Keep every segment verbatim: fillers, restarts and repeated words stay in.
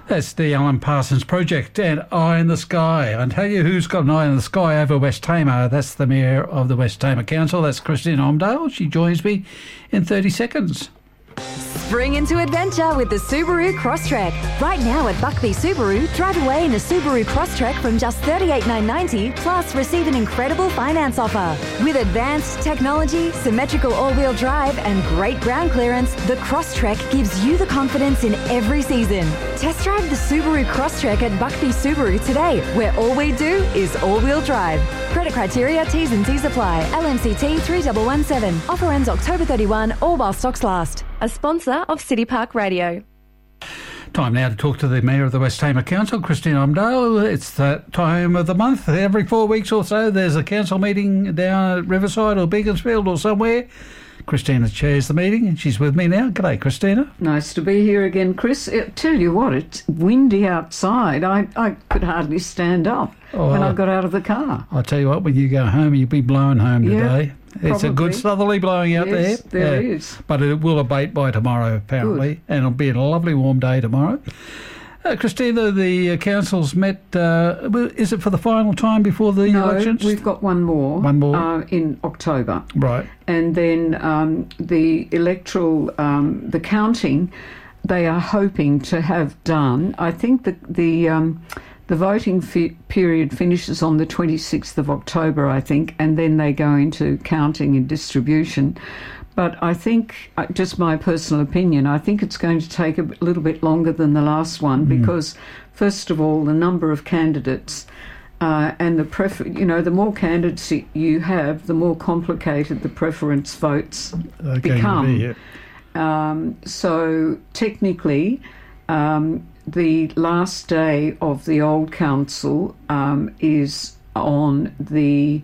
That's the Alan Parsons Project and Eye in the Sky. I'll tell you who's got an eye in the sky over West Tamar. That's the Mayor of the West Tamar Council. That's Christine Omdale. She joins me in thirty seconds. Spring into adventure with the Subaru Crosstrek. Right now at Buckby Subaru, drive away in a Subaru Crosstrek from just thirty-eight thousand nine hundred ninety, plus receive an incredible finance offer. With advanced technology, symmetrical all-wheel drive and great ground clearance, the Crosstrek gives you the confidence in every season. Test drive the Subaru Crosstrek at Buckby Subaru today, where all we do is all-wheel drive. Credit criteria, T's and C's apply. L M C T three one one seven. Offer ends October thirty-first, all while stocks last. A sponsor of City Park Radio. Time now to talk to the Mayor of the West Tamar Council, Christine Omdale. It's that time of the month. Every four weeks or so, there's a council meeting down at Riverside or Beaconsfield or somewhere. Christina chairs the meeting and she's with me now. G'day, Christina. Nice to be here again, Chris. I tell you what, it's windy outside. I, I could hardly stand up oh, when I got out of the car. I'll tell you what, when you go home, you'll be blowing home yeah, today. It's probably. a good southerly blowing out yes, there. there yeah. is. But it will abate by tomorrow, apparently, good. and it'll be a lovely warm day tomorrow. Uh, Christina, the uh, council's met, uh, is it for the final time before the no, elections? We've got one more. One more? Uh, in October. Right. And then um, the electoral, um, the counting, they are hoping to have done. I think the, the, um, the voting fi- period finishes on the twenty-sixth of October, I think, and then they go into counting and distribution. But I think, just my personal opinion, I think it's going to take a little bit longer than the last one mm. because, first of all, the number of candidates uh, and the prefer, you know, the more candidates you have, the more complicated the preference votes okay, become. Be, yeah. um, so technically, um, the last day of the old council um, is on the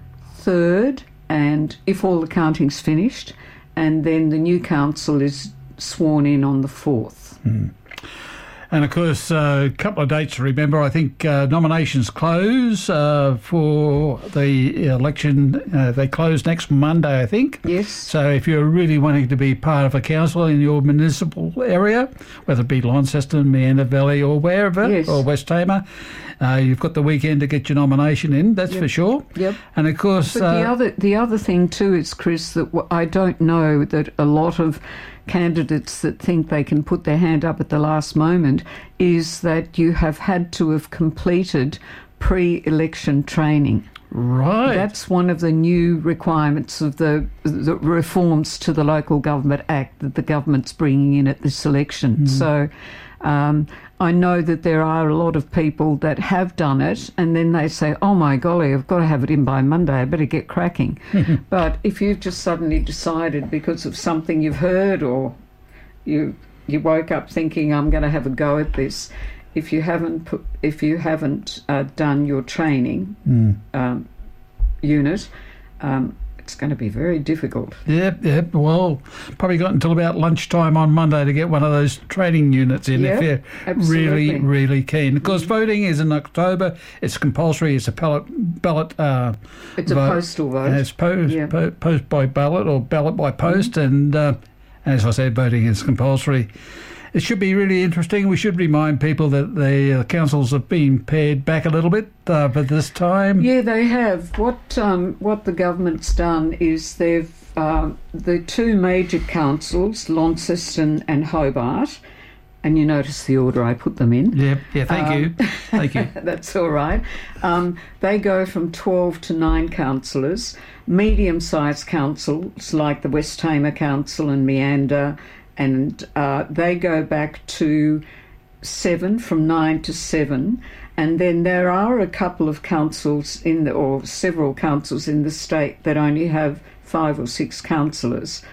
third. And if all the counting's finished, and then the new council is sworn in on the fourth. Mm. And, of course, uh, a couple of dates to remember. I think uh, nominations close uh, for the election. Uh, they close next Monday, I think. Yes. So if you're really wanting to be part of a council in your municipal area, whether it be Launceston, Meander Valley or wherever, yes. or West Tamar, uh, you've got the weekend to get your nomination in, that's yep. for sure. Yep. And, of course... But uh, the other the other thing, too, is, Chris, that w- I don't know that a lot of candidates that think they can put their hand up at the last moment is that you have had to have completed pre-election training. Right. That's one of the new requirements of the, the reforms to the Local Government Act that the government's bringing in at this election. Mm. So um, I know that there are a lot of people that have done it and then they say, oh my golly, I've got to have it in by Monday, I better get cracking. But if you've just suddenly decided because of something you've heard or you you woke up thinking I'm going to have a go at this, if you haven't put, if you haven't uh, done your training mm. um, unit, um, it's going to be very difficult. Yep, yep. Well, probably got until about lunchtime on Monday to get one of those training units in yep, if you're absolutely. really, really keen. Of course, voting is in October. It's compulsory. It's a ballot. ballot uh, it's vote. a postal vote. And it's post, yeah. po- post by ballot or ballot by post. Mm. And uh, as I said, voting is compulsory. It should be really interesting. We should remind people that the uh, councils have been pared back a little bit uh, for this time. Yeah, they have. What um, what the government's done is they've um, the two major councils, Launceston and Hobart, and you notice the order I put them in. Yeah, yeah. Thank um, you, thank you. That's all right. Um, they go from twelve to nine councillors. Medium-sized councils like the West Tamar Council and Meander. And uh, they go back to seven, from nine to seven. And then there are a couple of councils in the, or several councils in the state that only have five or six councillors.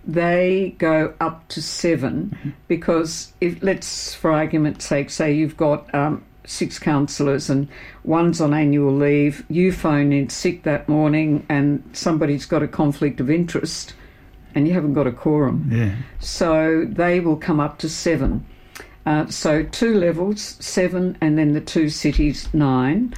They go up to seven mm-hmm. because if, let's, for argument's sake, say you've got um, six councillors and one's on annual leave, you phone in sick that morning and somebody's got a conflict of interest, and you haven't got a quorum. Yeah. So they will come up to seven. Uh, so two levels, seven, and then the two cities, nine.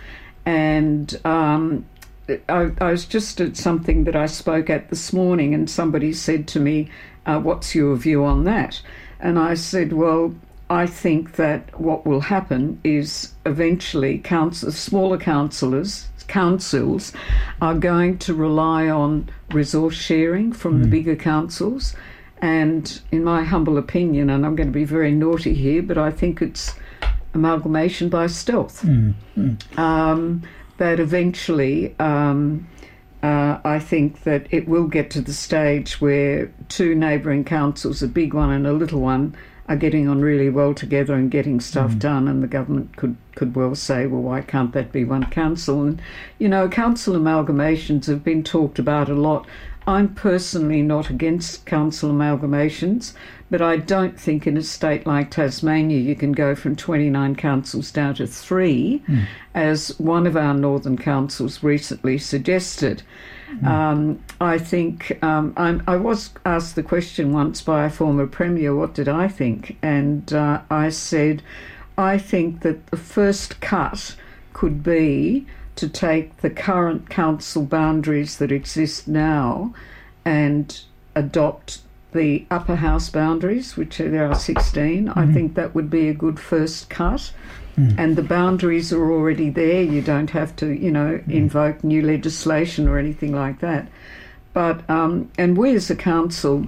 And um, I, I was just at something that I spoke at this morning, and somebody said to me, uh, what's your view on that? And I said, well, I think that what will happen is eventually council, smaller councillors, councils are going to rely on resource sharing from mm. the bigger councils. And in my humble opinion, and I'm going to be very naughty here, but I think it's amalgamation by stealth. Mm. Mm. Um, that eventually, um, uh, I think that it will get to the stage where two neighbouring councils, a big one and a little one, are getting on really well together and getting stuff mm. done, and the government could, could well say, well, why can't that be one council? And, you know, council amalgamations have been talked about a lot. I'm personally not against council amalgamations, but I don't think in a state like Tasmania you can go from twenty-nine councils down to three, mm. as one of our northern councils recently suggested. Mm. Um, I think um, I'm, I was asked the question once by a former Premier, what did I think? And uh, I said, I think that the first cut could be to take the current council boundaries that exist now and adopt the upper house boundaries, which are, there are sixteen. Mm-hmm. I think that would be a good first cut. Mm. And the boundaries are already there. You don't have to, you know, mm. invoke new legislation or anything like that. But, um, and we as a council,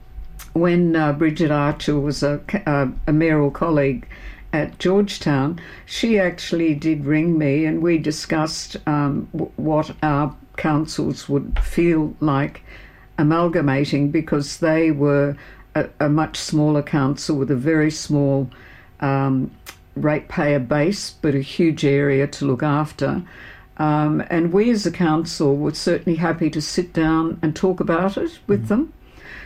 when uh, Bridget Archer was a, a, a mayoral colleague at Georgetown, she actually did ring me and we discussed um, w- what our councils would feel like amalgamating, because they were a, a much smaller council with a very small um, ratepayer base, but a huge area to look after. Um, and we as a council were certainly happy to sit down and talk about it with mm. them.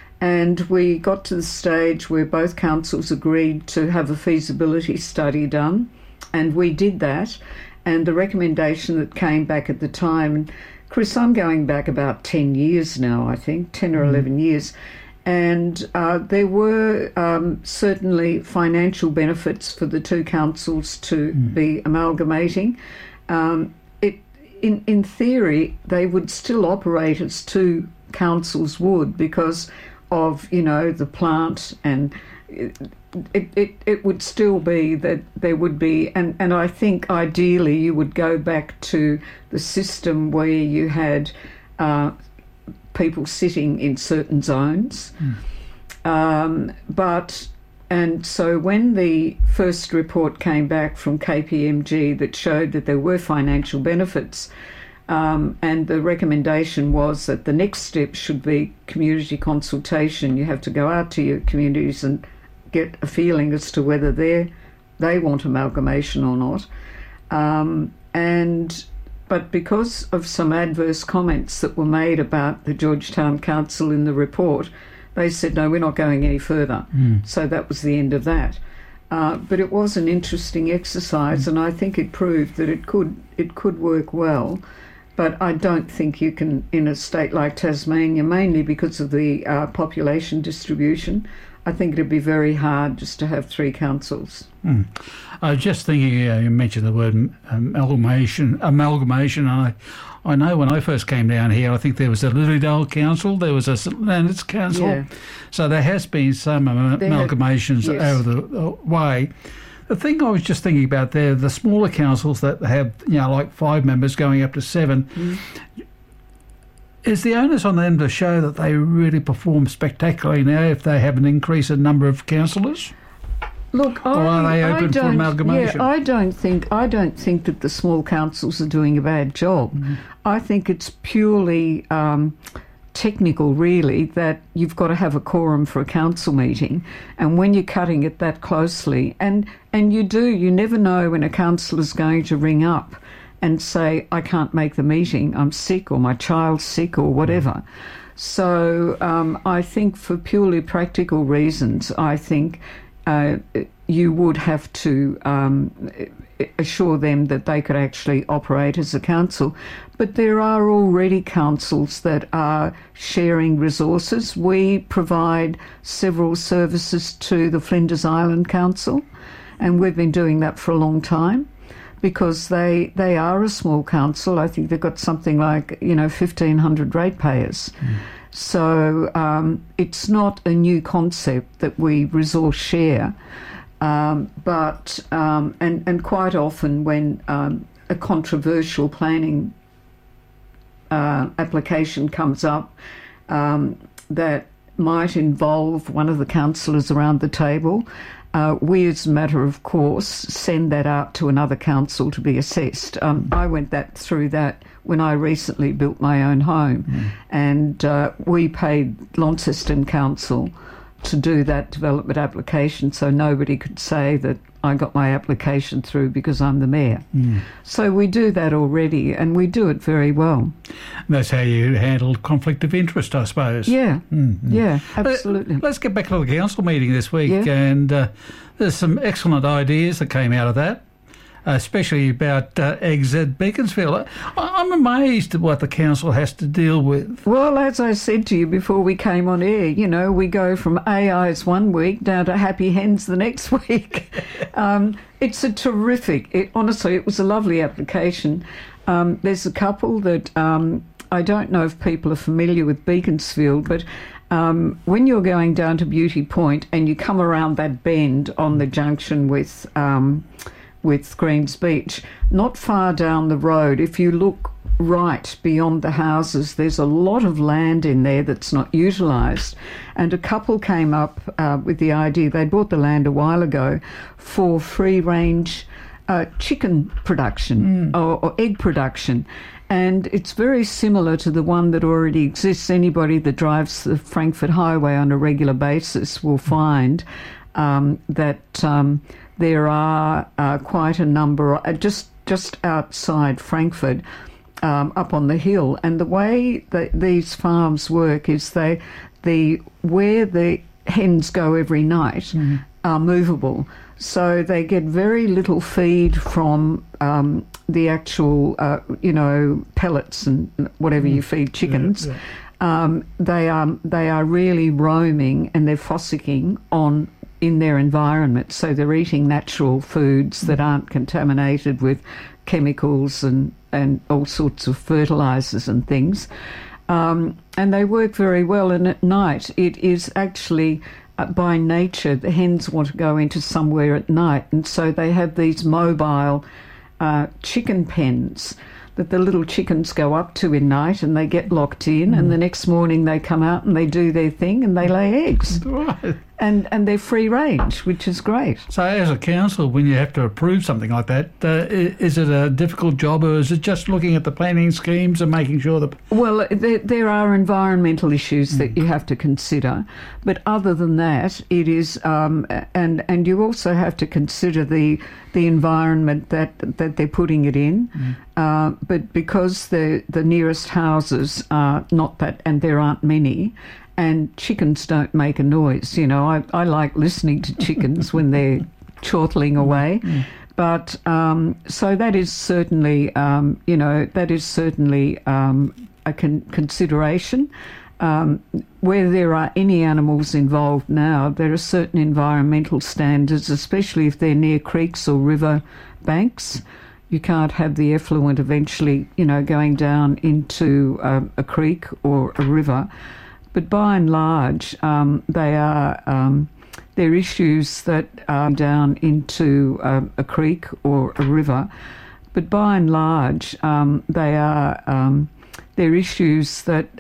And we got to the stage where both councils agreed to have a feasibility study done, and we did that. And the recommendation that came back at the time, Chris, I'm going back about ten years now, I think, ten or eleven years, and uh, there were um, certainly financial benefits for the two councils to mm. be amalgamating. Um, it, in, in theory, they would still operate as two councils would, because of, you know, the plant, and it, it, it, it would still be that there would be, and, and I think ideally you would go back to the system where you had uh, people sitting in certain zones. Mm. Um, but, and so when the first report came back from K P M G that showed that there were financial benefits, Um, and the recommendation was that the next step should be community consultation. You have to go out to your communities and get a feeling as to whether they they want amalgamation or not. Um, and but because of some adverse comments that were made about the Georgetown Council in the report, they said, no, we're not going any further. Mm. So that was the end of that. Uh, but it was an interesting exercise, mm. and I think it proved that it could it could work well. But I don't think you can, in a state like Tasmania, mainly because of the uh, population distribution, I think it'd be very hard just to have three councils. Mm. I was just thinking, uh, you mentioned the word amalgamation, amalgamation, and I, I know when I first came down here, I think there was a Lilydale Council, there was a St Leonard's Council, yeah. So there has been some am- amalgamations had, yes. over the uh, way. The thing I was just thinking about there, the smaller councils that have, you know, like five members going up to seven, mm. is the onus on them to show that they really perform spectacularly now if they have an increase in number of councillors? Look, or I, are they open I for amalgamation? Yeah, I don't think I don't think that the small councils are doing a bad job. Mm. I think it's purely Um, technical, really, that you've got to have a quorum for a council meeting, and when you're cutting it that closely, and and you do, you never know when a council is going to ring up and say, I can't make the meeting, I'm sick, or my child's sick, or whatever. So um, I think for purely practical reasons, I think uh, you would have to um, assure them that they could actually operate as a council. But there are already councils that are sharing resources. We provide several services to the Flinders Island Council, and we've been doing that for a long time because they they are a small council. I think they've got something like, you know, fifteen hundred ratepayers. Mm. So um, it's not a new concept that we resource share. Um, but um, and and quite often when um, a controversial planning uh, application comes up um, that might involve one of the councillors around the table, uh, we, as a matter of course, send that out to another council to be assessed. Um, I went that through that when I recently built my own home, mm. and uh, we paid Launceston Council to do that development application, so nobody could say that I got my application through because I'm the mayor. Mm. So we do that already, and we do it very well. That's how you handled conflict of interest, I suppose. Yeah, mm-hmm. yeah, absolutely. Let's get back to the council meeting this week, yeah. and uh, there's some excellent ideas that came out of that, especially about uh, eggs at Beaconsfield. I'm amazed at what the council has to deal with. Well, as I said to you before we came on air, you know, we go from A Is one week down to happy hens the next week. um, it's a terrific, it, honestly, it was a lovely application. Um, there's a couple that, um, I don't know if people are familiar with Beaconsfield, but um, when you're going down to Beauty Point and you come around that bend on the junction with... Um, with Greens Beach, not far down the road, if you look right beyond the houses, there's a lot of land in there that's not utilised. And a couple came up uh, with the idea, they bought the land a while ago, for free-range uh, chicken production mm. or, or egg production. And it's very similar to the one that already exists. Anybody that drives the Frankfurt Highway on a regular basis will find um, that... Um, There are uh, quite a number, uh, just just outside Frankfurt, um, up on the hill. And the way that these farms work is they, the where the hens go every night mm. are movable. So they get very little feed from um, the actual, uh, you know, pellets and whatever mm. you feed chickens. Yeah, yeah. Um, they are they are really roaming, and they're fossicking on in their environment, so they're eating natural foods that aren't contaminated with chemicals and, and all sorts of fertilisers and things. Um, and they work very well, and at night it is actually, uh, by nature, the hens want to go into somewhere at night, and so they have these mobile uh, chicken pens that the little chickens go up to in night, and they get locked in, mm. and the next morning they come out and they do their thing and they lay eggs. Right. And and they're free range, which is great. So as a council, when you have to approve something like that, uh, is it a difficult job, or is it just looking at the planning schemes and making sure that... Well, there, there are environmental issues mm. that you have to consider, but other than that, it is... Um, and and you also have to consider the the environment that, that they're putting it in, mm. uh, but because the, the nearest houses are not that, and there aren't many... And chickens don't make a noise. You know, I, I like listening to chickens when they're chortling away. Mm. But um, so that is certainly, um, you know, that is certainly um, a con- consideration. Um, where there are any animals involved now, there are certain environmental standards, especially if they're near creeks or river banks. You can't have the effluent eventually, you know, going down into um, a creek or a river. But by and large, um, they are um, they're issues that are down into um, a creek or a river. But by and large, um, they are um, they're issues that